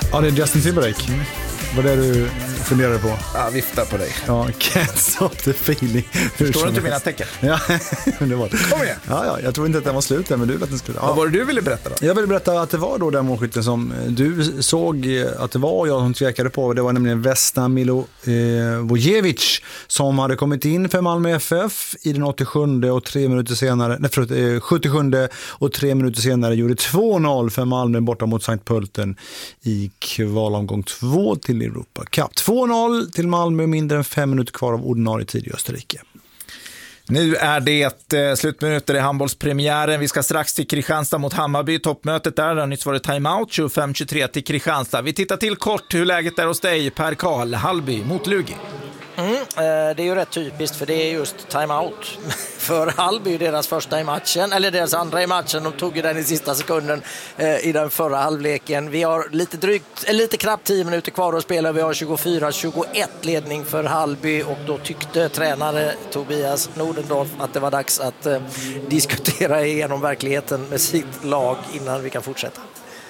Ja, det är Justin Timberlake. Vad är det du funderar på? Ja, vifta på dig. Ja, can't stop the feeling. Förstår du inte mina tecken? Ja, det var det. Kom igen. Ja, jag tror inte att den var slut där, men du vet att den skulle. Ja. Vad var det du ville berätta då? Jag ville berätta att det var då den målskytten som du såg att det var jag som tvekade på. Det var nämligen Vesna Milovojevic som hade kommit in för Malmö FF i den 87 och 3 minuter senare, 77 och 3 minuter senare gjorde 2-0 för Malmö borta mot Sankt Pölten i kvalomgång 2 till Europa Cup. 2-0 till Malmö, mindre än 5 minuter kvar av ordinarie tid i Österrike. Nu är det slutminuter i handbollspremiären. Vi ska strax till Kristianstad mot Hammarby. Toppmötet där har nyss varit timeout 25-23 till Kristianstad. Vi tittar till kort hur läget är hos dig, Per Karl. Hallby mot Lugi. Det är ju rätt typiskt för det är just timeout. För Hallby deras första i matchen, eller deras andra i matchen. De tog ju den i sista sekunden i den förra halvleken. Vi har lite knappt 10 minuter kvar att spela. Vi har 24-21 ledning för Hallby och då tyckte tränare Tobias Nordendorf att det var dags att diskutera igenom verkligheten med sitt lag innan vi kan fortsätta.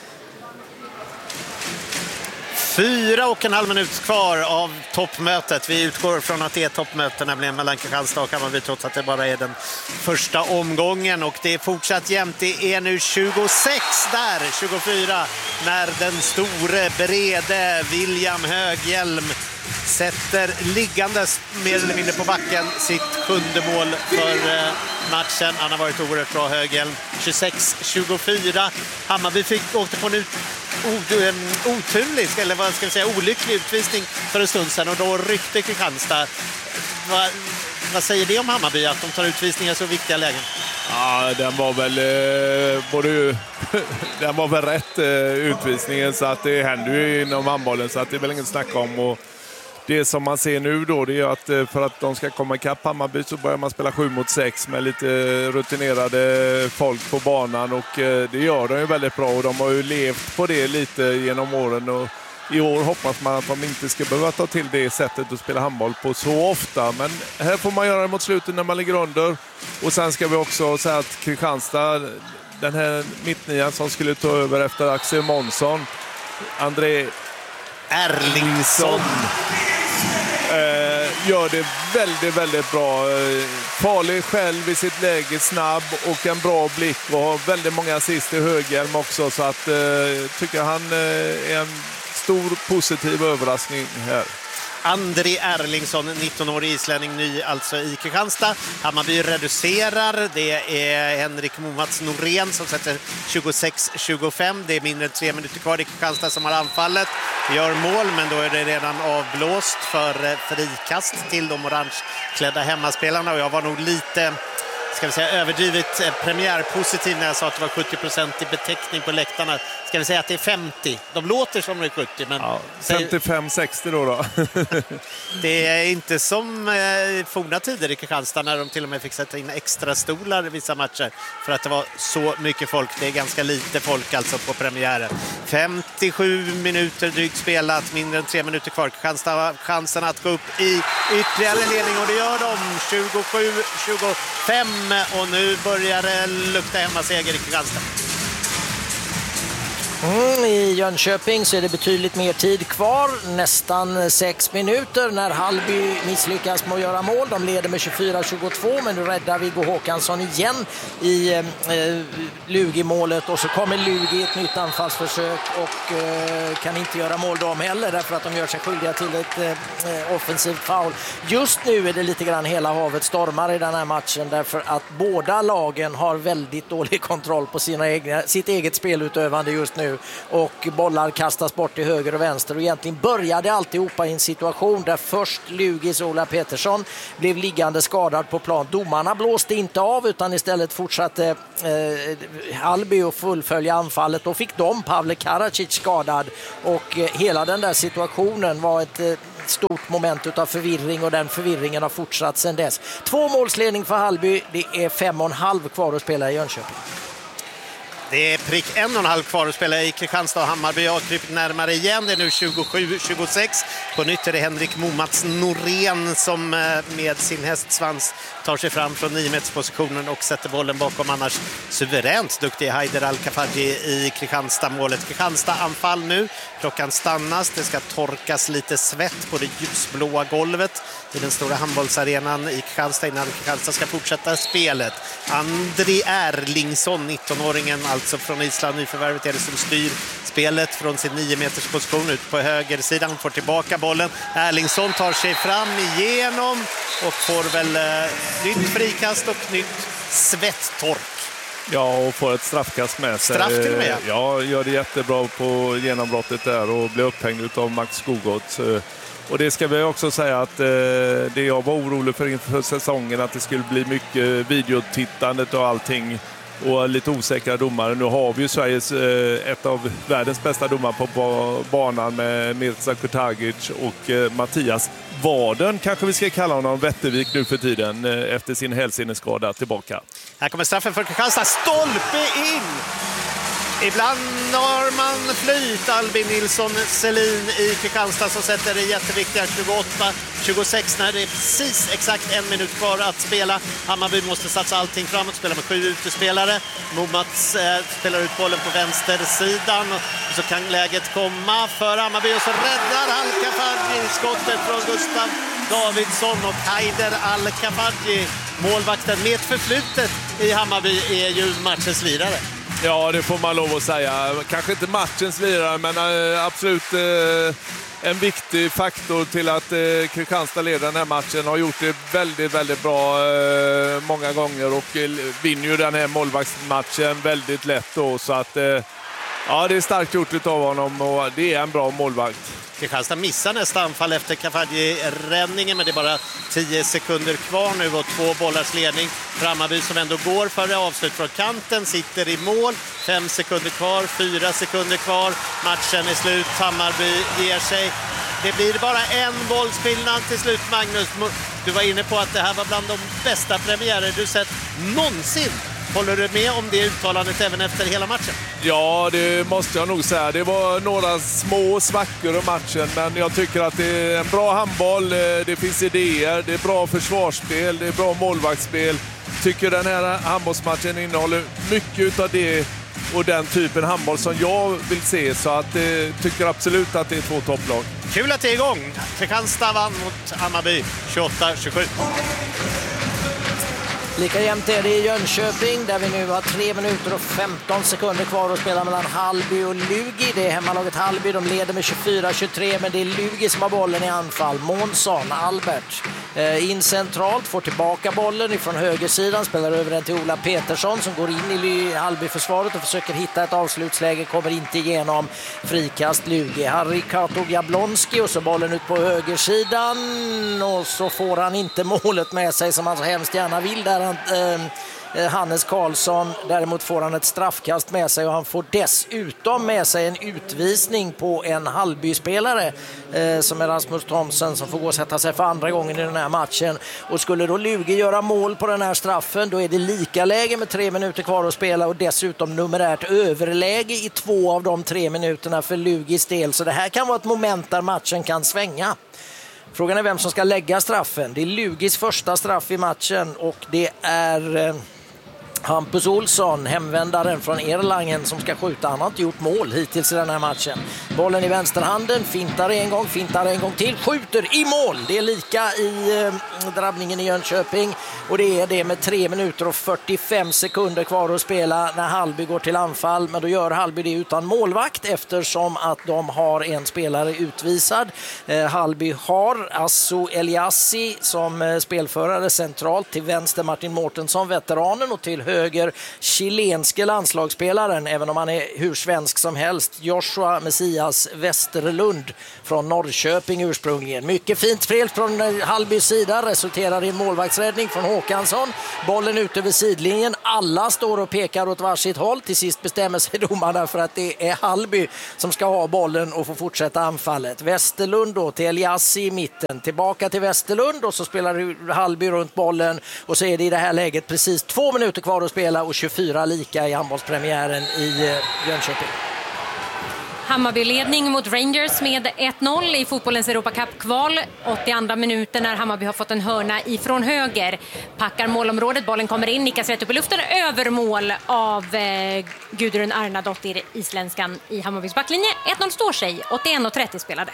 4,5 minuter kvar av toppmötet. Vi utgår från att det är toppmöte nämligen mellan Kristianstad och Hammarby trots att det bara är den första omgången och det är fortsatt jämnt. Det är nu 26 där, 24 när den store brede William Höghjelm sätter liggandes mer eller mindre på backen sitt 7:e mål för matchen. Han har varit oerhört bra, Höghjelm. 26-24. Hammarby åkte på en oturlig, eller vad ska vi säga, olycklig utvisning för en stund sedan och då ryckte Kristianstad. Vad säger det om Hammarby att de tar utvisningar så viktiga lägen? Ja, den var väl den var väl rätt utvisningen så att det händer ju inom handbollen så att det är väl inget snack om och det som man ser nu då det är att för att de ska komma ikapp Hammarby så börjar man spela 7 mot 6 med lite rutinerade folk på banan och det gör de ju väldigt bra och de har ju levt på det lite genom åren och i år hoppas man att de inte ska behöva ta till det sättet att spela handboll på så ofta men här får man göra det mot slutet när man ligger under och sen ska vi också säga att Kristianstad, den här mittnian som skulle ta över efter Axel Månsson, André Erlingsson gör det väldigt, väldigt bra. Farlig själv i sitt läge, snabb och en bra blick och har väldigt många assist i Höghjelm också så att tycker han är en stor positiv överraskning här. André Erlingsson, 19-årig islänning, ny alltså i Kristianstad. Hammarby reducerar. Det är Henrik Momats Norén som sätter 26-25. Det är mindre än 3 minuter kvar i Kristianstad som har anfallet. Gör mål, men då är det redan avblåst för frikast till de orangeklädda hemmaspelarna. Och jag var nog lite, ska vi säga, överdrivet premiärpositiv när jag sa att det var 70% i betäckning på läktarna. Ska vi säga att det är 50? De låter som det är 70, men... Ja, 55-60 då. Det är inte som forna tider i Kristianstad när de till och med fick sätta in extra stolar i vissa matcher för att det var så mycket folk. Det är ganska lite folk alltså på premiären. 57 minuter drygt spelat, mindre än 3 minuter kvar. Kristianstad har chansen att gå upp i ytterligare ledning och det gör de. 27-25 och nu börjar det lukta hemmaseger i Kristianstad. I Jönköping så är det betydligt mer tid kvar, nästan 6 minuter när Hallby misslyckas med att göra mål. De leder med 24-22 men nu räddar Viggo Håkansson igen i Lugi-målet och så kommer Lugi ett nytt anfallsförsök och kan inte göra mål de heller därför att de gör sig skyldiga till ett offensivt foul. Just nu är det lite grann hela havet stormar i den här matchen därför att båda lagen har väldigt dålig kontroll på sitt eget spelutövande just nu. Och bollar kastas bort till höger och vänster och egentligen började alltihopa i en situation där först Lugis Ola Pettersson blev liggande skadad på plan. Domarna blåste inte av utan istället fortsatte Hallby att fullfölja anfallet och fick de Pavle Karacic skadad och hela den där situationen var ett stort moment av förvirring och den förvirringen har fortsatt sedan dess. 2 målsledning för Hallby, det är 5,5 kvar att spela i Jönköping. Det är prick 1,5 kvar att spela i Kristianstad och Hammarby har krypit närmare igen. Det är nu 27-26. På nytt är det Henrik Momats Norén som med sin hästsvans tar sig fram från 9-meterspositionen och sätter bollen bakom annars suveränt duktig Haider Al-Kafaji i Kristianstad-målet. Kristianstad-anfall nu. Klockan stannas. Det ska torkas lite svett på det ljusblåa golvet i den stora handbollsarenan i Kristianstad innan Kristianstad ska fortsätta spelet. Andri Erlingsson, 19-åringen alltså från Island, nyförvärvet är det som styr spelet från sin 9-metersposition ut på högersidan, får tillbaka bollen. Erlingsson tar sig fram igenom och får väl nytt frikast och nytt svetttork. Ja, och får ett straffkast med sig. Straff till och med. Ja, gör det jättebra på genombrottet där och blir upphängd av Max Skogots. Och det ska vi också säga att det jag var orolig för inför säsongen, att det skulle bli mycket videotittandet och allting och lite osäkra domare. Nu har vi ju Sveriges ett av världens bästa domare på banan med Mirza Kutagic och Mattias Waden, kanske vi ska kalla honom, Wettervik nu för tiden efter sin hälseneskada tillbaka. Här kommer straffen för Kristianstad, stolpe in! Ibland har man flyt. Albin Nilsson Selin i Kristianstad som sätter det jätteviktiga 28-26 när det är precis exakt 1 minut kvar att spela. Hammarby måste satsa allting framåt, spela med 7 utespelare. Momats spelar ut bollen på vänstersidan och så kan läget komma för Hammarby och så räddar Al-Kafaji skottet från Gustav Davidsson och Haider Al-Kafaji, målvakten med ett förflutet i Hammarby, är ju matchens lirare. Ja, det får man lov att säga. Kanske inte matchens lirare, men absolut en viktig faktor till att Kristianstad leder den här matchen. Har gjort det väldigt, väldigt bra många gånger och vinner ju den här målvaktsmatchen väldigt lätt då. Så att ja, det är starkt gjort av honom och det är en bra målvakt. Kristianstad missar nästa anfall efter Kafaji-räddningen, men det är bara 10 sekunder kvar nu och 2 bollars ledning. Hammarby som ändå går före avslut från kanten, sitter i mål. 5 sekunder kvar, 4 sekunder kvar. Matchen är slut, Hammarby ger sig. Det blir bara en bollskillnad till slut, Magnus. Du var inne på att det här var bland de bästa premiärer du sett någonsin. Håller du med om det uttalandet även efter hela matchen? Ja, det måste jag nog säga. Det var några små svackor i matchen, men jag tycker att det är en bra handboll. Det finns idéer, det är bra försvarsspel, det är bra målvaktsspel. Tycker den här handbollsmatchen innehåller mycket av det och den typen handboll som jag vill se, så att tycker absolut att det är 2 topplag. Kul att det är igång. Kristianstad vann mot Hammarby 28-27. Lika jämnt är det i Jönköping där vi nu har 3 minuter och 15 sekunder kvar att spela mellan Hallby och Lugi. Det är hemmalaget Hallby, de leder med 24-23, men det är Lugi som har bollen i anfall. Månsson, Albert in centralt, får tillbaka bollen ifrån högersidan, spelar över den till Ola Petersson som går in i Hallby-försvaret och försöker hitta ett avslutsläge, kommer inte igenom. Frikast Lugi, Harry Kato Jablonski och så bollen ut på högersidan och så får han inte målet med sig som han så hemskt gärna vill där. Hannes Karlsson, däremot får han ett straffkast med sig och han får dessutom med sig en utvisning på en Hallby-spelare som är Rasmus Thomsen, som får gå och sätta sig för andra gången i den här matchen. Och skulle då Lugi göra mål på den här straffen, då är det lika läge med 3 minuter kvar att spela och dessutom numerärt överläge i 2 av de 3 minuterna för Lugis del. Så det här kan vara ett moment där matchen kan svänga. Frågan är vem som ska lägga straffen. Det är Lugis första straff i matchen och det är Hampus Olsson, hemvändaren från Erlangen, som ska skjuta. Han har inte gjort mål hittills i den här matchen. Bollen i vänsterhanden, fintar en gång till, skjuter i mål. Det är lika i drabbningen i Jönköping och det är det med 3 minuter och 45 sekunder kvar att spela när Hallby går till anfall. Men då gör Hallby det utan målvakt eftersom att de har en spelare utvisad. Hallby har Asso Eliassi som spelförare centralt, till vänster Martin Mårtensson, veteranen, och till höger chilenske landslagsspelaren, även om han är hur svensk som helst, Joshua Messias Westerlund från Norrköping ursprungligen. Mycket fint spel från Hallbys sida, resulterar i en målvaktsräddning från Håkansson. Bollen ut över sidlinjen, alla står och pekar åt varsitt håll. Till sist bestämmer sig domarna för att det är Hallby som ska ha bollen och få fortsätta anfallet. Westerlund då till Eliassi i mitten, tillbaka till Westerlund och så spelar Hallby runt bollen och så är det i det här läget precis 2 minuter kvar kvar att spela och 24 lika i handbollspremiären i Jönköping. Hammarby-ledning mot Rangers med 1-0 i fotbollens Europacup-kval. 82 minuter när Hammarby har fått en hörna ifrån höger. Packar målområdet, bollen kommer in, nickas rätt upp i luften, över mål av Gudrun Arnadottir, isländskan i Hammarbys backlinje. 1-0 står sig, 81:30 spelade.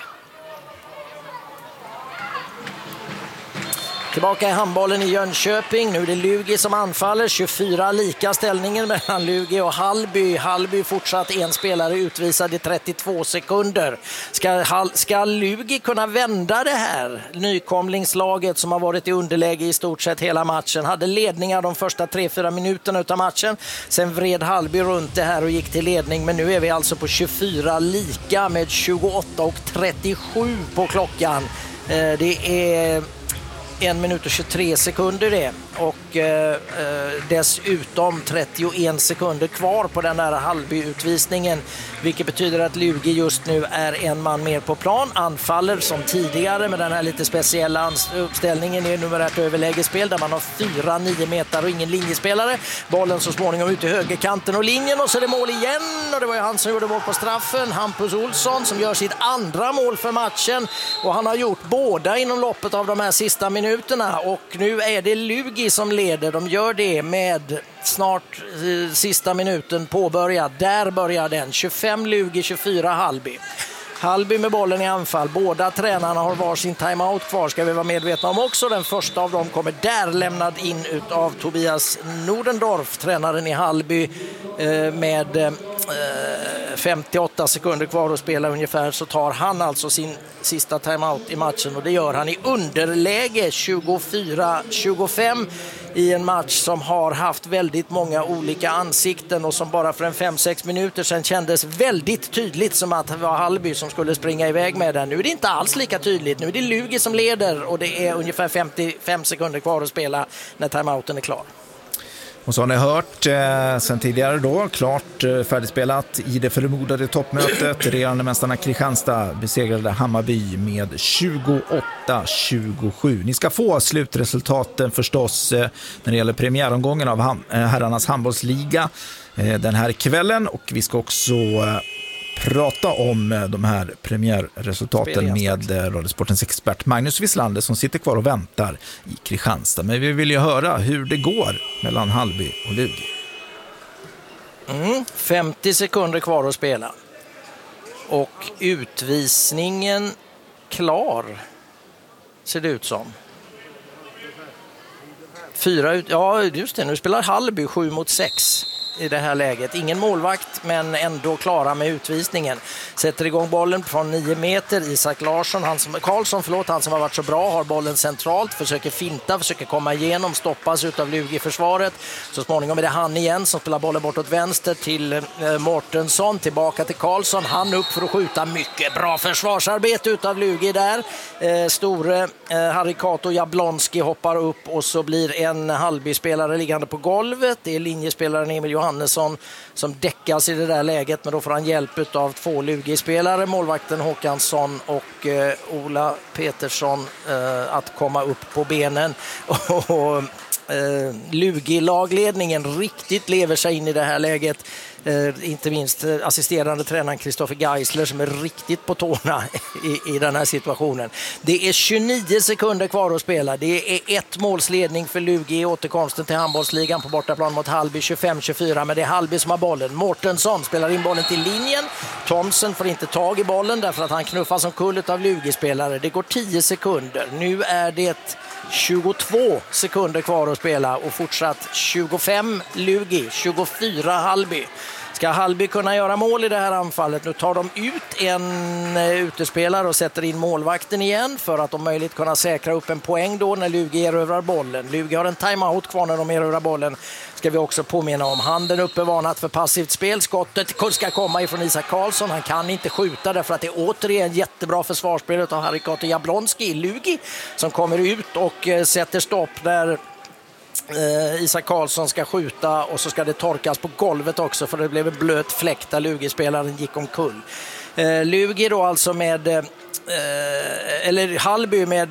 Tillbaka i handbollen i Jönköping. Nu är det Lugi som anfaller. 24 lika ställningen mellan Lugi och Hallby. Hallby fortsatt en spelare utvisad i 32 sekunder. Ska Lugi kunna vända det här? Nykomlingslaget som har varit i underläge i stort sett hela matchen. Hade ledningar de första 3-4 minuterna av matchen. Sen vred Hallby runt det här och gick till ledning. Men nu är vi alltså på 24 lika med 28:37 på klockan. Det är 1 minut och 23 sekunder det. Och dessutom 31 sekunder kvar på den där Hallby-utvisningen, vilket betyder att Lugi just nu är en man mer på plan, anfaller som tidigare med den här lite speciella uppställningen i numerärt överlägespel där man har 4 9 meter och ingen linjespelare. Bollen så småningom ut i högerkanten och linjen, och så är det mål igen, och det var ju han som gjorde mål på straffen, Hampus Olsson, som gör sitt andra mål för matchen, och han har gjort båda inom loppet av de här sista minuterna, och nu är det Lugi som leder. De gör det med snart sista minuten påbörjad. Där börjar den. 25 Lugi, 24 Hallby. Hallby med bollen i anfall. Båda tränarna har varsin timeout kvar, ska vi vara medvetna om också. Den första av dem kommer där, lämnad in av Tobias Nordendorf, tränaren i Hallby, med 58 sekunder kvar att spela ungefär, så tar han alltså sin sista timeout i matchen, och det gör han i underläge 24-25 i en match som har haft väldigt många olika ansikten och som bara för en 5-6 minuter sedan kändes väldigt tydligt som att det var Hallby som skulle springa iväg med den. Nu är det inte alls lika tydligt. Nu är det Lugi som leder, och det är ungefär 55 sekunder kvar att spela när timeouten är klar. Och så har ni hört sen tidigare då, klart färdigspelat i det förmodade toppmötet. Regerande mästarna Kristianstad besegrade Hammarby med 28-27. Ni ska få slutresultaten förstås när det gäller premiäromgången av herrarnas handbollsliga den här kvällen. Och vi ska också prata om de här premiärresultaten med Radiosportens expert Magnus Wislander som sitter kvar och väntar i Kristianstad. Men vi vill ju höra hur det går mellan Hallby och Lugi. 50 sekunder kvar att spela. Och utvisningen klar, ser det ut som. Ja, just det. Nu spelar Hallby 7-6 i det här läget. Ingen målvakt, men ändå klara med utvisningen. Sätter igång bollen från 9 meter. Isak Larsson, han som har varit så bra, har bollen centralt, försöker finta, försöker komma igenom, stoppas utav Lugi i försvaret. Så småningom är det han igen som spelar bollen bortåt vänster till Mårtensson, tillbaka till Karlsson. Han upp för att skjuta. Mycket bra försvarsarbete utav Lugi där. Store Harikato Jablonski hoppar upp, och så blir en Hallby-spelare liggande på golvet. Det är linjespelaren Emil Johannesson som däckas i det där läget, men då får han hjälp av 2 Lugi-spelare, målvakten Håkansson och Ola Petersson, att komma upp på benen. Och Lugi-lagledningen riktigt lever sig in i det här läget. Inte minst assisterande tränaren Kristoffer Geisler som är riktigt på tårna i den här situationen. Det är 29 sekunder kvar att spela. Det är 1 målsledning för Lugi i återkomsten till handbollsligan på bortaplan mot Hallby, 25-24, men det är Hallby som har bollen. Mårtensson spelar in bollen till linjen. Thomsen får inte tag i bollen därför att han knuffas omkull av Lugi-spelare. Det går 10 sekunder. Nu är det 22 sekunder kvar att spela och fortsatt 25 Lugi, 24 Hallby. Ska Hallby kunna göra mål i det här anfallet? Nu tar de ut en utespelare och sätter in målvakten igen för att om möjligt kunna säkra upp en poäng då när Lugi erövrar bollen. Lugi har en timeout kvar när de erövrar bollen. Ska vi också påminna om. Handen uppe, varnat för passivt spel. Skottet ska komma ifrån Isak Karlsson. Han kan inte skjuta därför att det är återigen jättebra försvarsspel av Harikato Jablonski i Lugi som kommer ut och sätter stopp där Isak Karlsson ska skjuta, och så ska det torkas på golvet också för det blev en blöt fläkt där Lugi-spelaren gick omkull. Lugi då alltså med Hallby med